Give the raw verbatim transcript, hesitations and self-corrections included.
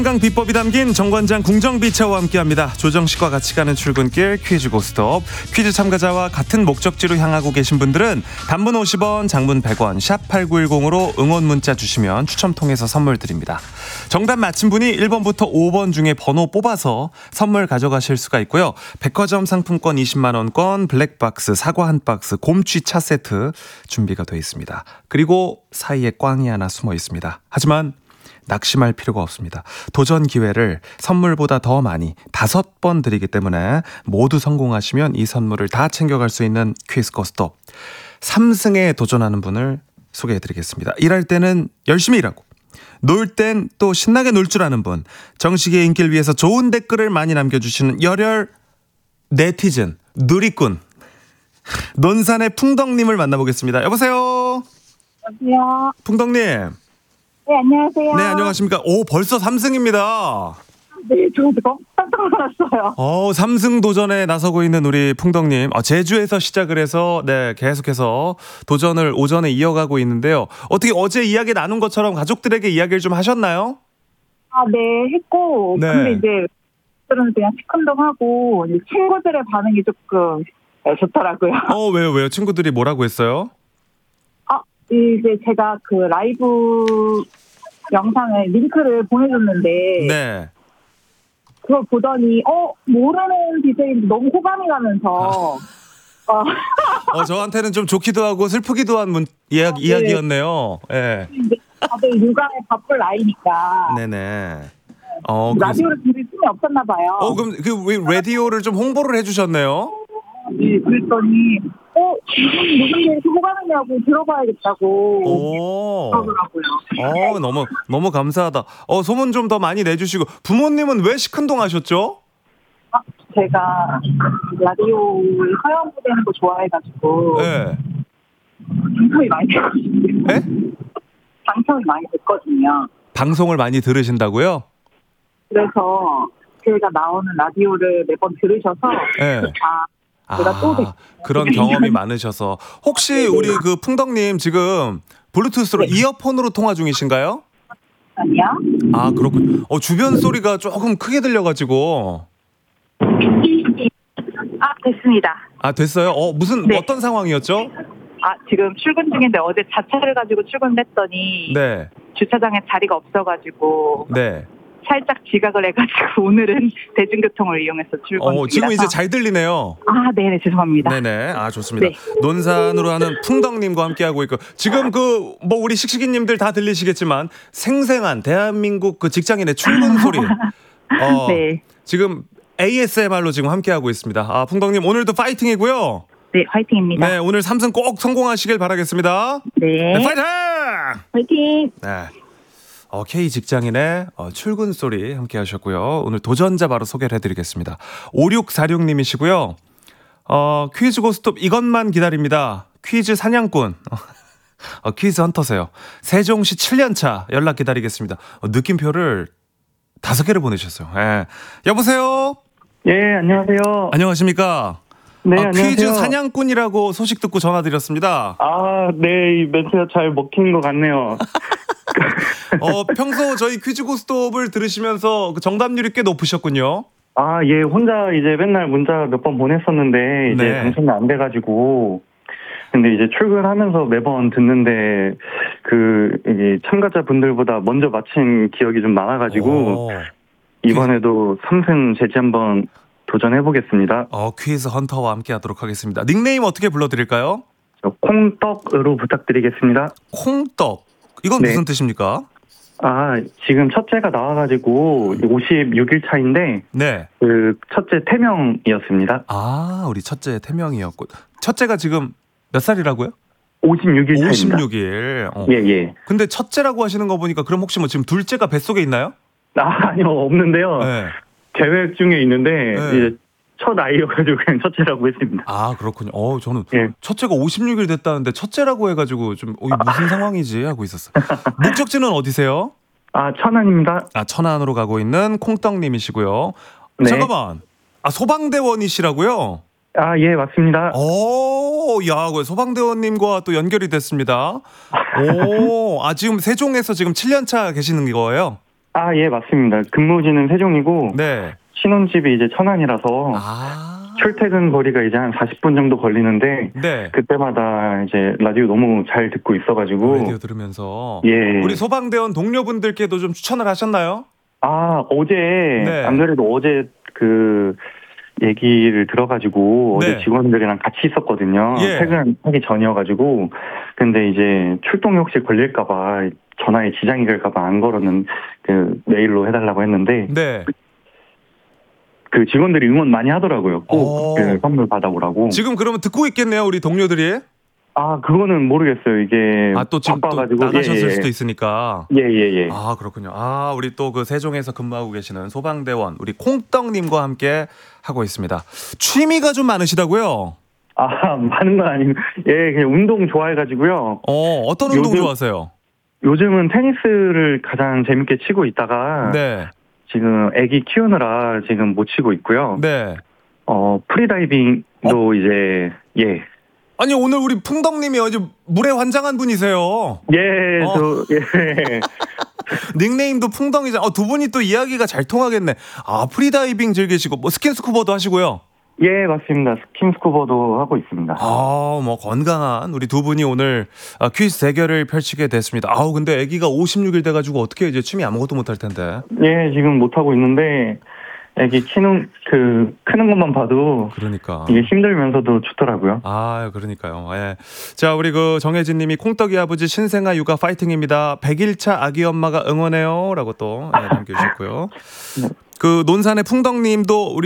건강 비법이 담긴 정관장 궁정비차와 함께합니다. 조정식과 같이 가는 출근길 퀴즈 고스톱. 퀴즈 참가자와 같은 목적지로 향하고 계신 분들은 단문 오십 원, 장문 백 원, 샵 팔구일공으로 응원 문자 주시면 추첨 통해서 선물 드립니다. 정답 맞힌 분이 일 번부터 오 번 중에 번호 뽑아서 선물 가져가실 수가 있고요. 백화점 상품권 이십만 원권, 블랙박스, 사과 한 박스, 곰취 차 세트 준비가 되어 있습니다. 그리고 사이에 꽝이 하나 숨어 있습니다. 하지만 낙심할 필요가 없습니다. 도전 기회를 선물보다 더 많이 다섯 번 드리기 때문에 모두 성공하시면 이 선물을 다 챙겨갈 수 있는 퀴즈 고스톱. 삼 승에 도전하는 분을 소개해드리겠습니다. 일할 때는 열심히 일하고 놀 땐 또 신나게 놀 줄 아는 분, 정식의 인기를 위해서 좋은 댓글을 많이 남겨주시는 열혈 네티즌 누리꾼 논산의 풍덕님을 만나보겠습니다. 여보세요. 여보세요. 풍덕님. 네, 안녕하세요. 네, 안녕하십니까. 오, 벌써 삼 승입니다. 네, 저도 깜짝 놀랐어요. 어, 삼 승 도전에 나서고 있는 우리 풍덕님. 아, 제주에서 시작을 해서, 네, 계속해서 도전을 오전에 이어가고 있는데요. 어떻게 어제 이야기 나눈 것처럼 가족들에게 이야기를 좀 하셨나요? 아, 네, 했고. 네. 근데 이제, 저는 그냥 시큰둥하고, 이제 친구들의 반응이 조금 네, 좋더라고요. 어, 왜요, 왜요? 친구들이 뭐라고 했어요? 아, 이제 제가 그 라이브 영상에 링크를 보내줬는데, 네. 그걸 보더니, 어, 모르는 디제이인데 너무 호감이 가면서, 아. 어, 어, 저한테는 좀 좋기도 하고 슬프기도 한 문, 이야, 네. 이야기였네요. 예. 이제 다들 육아에 바쁠 나이니까, 네네. 어, 그래서- 라디오를 들을 틈이 없었나 봐요. 어, 그럼 그 왜 라디오를 좀 홍보를 해주셨네요? 네, 그랬더니, 어, 지금 누군데 뭐가 하느냐고 들어봐야겠다고 오. 그러더라고요. 어, 너무, 너무 감사하다. 어, 소문 좀 더 많이 내주시고. 부모님은 왜 시큰둥하셨죠? 아, 제가 라디오에 서연 부대는 거 좋아해가지고, 네. 방송이 많이 됐거든요. 네? 방송이 많이 됐거든요. 방송을 많이 들으신다고요? 그래서 제가 나오는 라디오를 매번 들으셔서, 네. 아, 내가 또 아, 그런 경험이 많으셔서. 혹시 우리 그 풍덕님 지금 블루투스로 네. 이어폰으로 통화 중이신가요? 아니요. 아, 그렇군요. 어, 주변 소리가 조금 크게 들려가지고. 아, 됐습니다. 아, 됐어요? 어, 무슨, 네. 어떤 상황이었죠? 아, 지금 출근 중인데 어제 자차를 가지고 출근했더니, 네. 주차장에 자리가 없어가지고, 네. 살짝 지각을 해가지고 오늘은 대중교통을 이용해서 출근 어, 지금 중이라서. 이제 잘 들리네요. 아, 네네, 죄송합니다. 네네. 아, 좋습니다. 네. 논산으로 하는 풍덕님과 함께하고 있고, 지금 그, 뭐, 우리 식식이님들 다 들리시겠지만, 생생한 대한민국 그 직장인의 출근 소리. 어, 네. 지금 에이에스엠알로 지금 함께하고 있습니다. 아, 풍덕님, 오늘도 파이팅이고요. 네, 화이팅입니다. 네, 오늘 삼승 꼭 성공하시길 바라겠습니다. 네. 네, 파이팅! 화이팅! 네. 어, K 직장인의 어, 출근 소리 함께 하셨고요. 오늘 도전자 바로 소개를 해드리겠습니다. 오육사육님이시고요. 어, 퀴즈 고스톱 이것만 기다립니다. 퀴즈 사냥꾼. 어, 퀴즈 헌터세요. 세종시 칠 년차 연락 기다리겠습니다. 어, 느낌표를 다섯 개를 보내주셨어요. 예. 여보세요? 예, 안녕하세요. 안녕하십니까? 네, 아, 안녕하세요. 퀴즈 사냥꾼이라고 소식 듣고 전화드렸습니다. 아, 네, 이 멘트가 잘 먹힌 것 같네요. 어, 평소 저희 퀴즈 고스톱을 들으시면서 그 정답률이 꽤 높으셨군요. 아, 예, 혼자 이제 맨날 문자 몇 번 보냈었는데, 이제 네. 당첨이 안 돼가지고, 근데 이제 출근하면서 매번 듣는데, 그, 이 참가자분들보다 먼저 맞힌 기억이 좀 많아가지고, 오. 이번에도 삼승 제지 한번 도전해보겠습니다. 어, 퀴즈 헌터와 함께 하도록 하겠습니다. 닉네임 어떻게 불러드릴까요? 저 콩떡으로 부탁드리겠습니다. 콩떡. 이건 네. 무슨 뜻입니까? 아, 지금 첫째가 나와가지고 오십육 일 차인데, 네. 그 첫째 태명이었습니다. 아, 우리 첫째 태명이었고. 첫째가 지금 몇 살이라고요? 오십육 일 차입니다. 오십육 일. 어. 예, 예. 근데 첫째라고 하시는 거 보니까 그럼 혹시 뭐 지금 둘째가 뱃속에 있나요? 아, 아니요, 없는데요. 네. 계획 중에 있는데, 네. 이제 첫 아이여가지고 그냥 첫째라고 했습니다. 아, 그렇군요. 어, 저는 예. 첫째가 오십육 일 됐다는데 첫째라고 해가지고 좀 어, 이게 무슨 상황이지 하고 있었어요. 목적지는 어디세요? 아, 천안입니다. 아, 천안으로 가고 있는 콩떡님이시고요. 네. 잠깐만. 아, 소방대원이시라고요? 아, 예, 맞습니다. 오, 야, 그 소방대원님과 또 연결이 됐습니다. 오, 아, 지금 세종에서 지금 칠 년 차 계시는 거예요? 아, 예, 맞습니다. 근무지는 세종이고 네. 신혼집이 이제 천안이라서 아. 출퇴근 거리가 이제 한 사십 분 정도 걸리는데 네. 그때마다 이제 라디오 너무 잘 듣고 있어가지고 라디오 들으면서 예. 우리 소방대원 동료분들께도 좀 추천을 하셨나요? 아, 어제 네. 안 그래도 어제 그 얘기를 들어가지고 네. 어제 직원들이랑 같이 있었거든요. 예. 퇴근하기 전이어가지고 근데 이제 출동이 혹시 걸릴까봐 전화에 지장이 갈까봐 안 걸었는 그 메일로 해달라고 했는데 네. 그 직원들이 응원 많이 하더라고요. 오. 꼭 그 선물 받아오라고. 지금 그러면 듣고 있겠네요, 우리 동료들이. 아, 그거는 모르겠어요. 이게 아, 또 지금 또 바빠가지고 나가셨을 예, 예. 수도 있으니까. 예, 예, 예. 아, 그렇군요. 아, 우리 또 그 세종에서 근무하고 계시는 소방대원 우리 콩떡님과 함께 하고 있습니다. 취미가 좀 많으시다고요? 아, 많은 건 아니고 예, 그냥 운동 좋아해가지고요. 어, 어떤 운동 요즘- 좋아하세요? 요즘은 테니스를 가장 재밌게 치고 있다가 네. 지금 아기 키우느라 지금 못 치고 있고요. 네. 어, 프리다이빙도 이제 예. 아니, 오늘 우리 풍덕님이 어제 물에 환장한 분이세요. 예, 어. 저 예. 닉네임도 풍덩이잖아. 어, 두 분이 또 이야기가 잘 통하겠네. 아, 프리다이빙 즐기시고 뭐 스킨스쿠버도 하시고요. 예, 맞습니다. 스킨스쿠버도 하고 있습니다. 아, 뭐 건강한 우리 두 분이 오늘 아, 퀴즈 대결을 펼치게 됐습니다. 아우, 근데 아기가 오십육 일 돼가지고 어떻게 이제 취미 아무것도 못할 텐데. 예, 지금 못 하고 있는데 아기 키는 그 크는 것만 봐도 그러니까. 이게 힘들면서도 좋더라고요. 아, 그러니까요. 예. 자, 우리 그 정혜진 님이 콩떡이 아버지 신생아 육아 파이팅입니다. 백 일 차 아기 엄마가 응원해요. 라고 또 예, 남겨주셨고요. 그 논산의 풍덕 님도 우리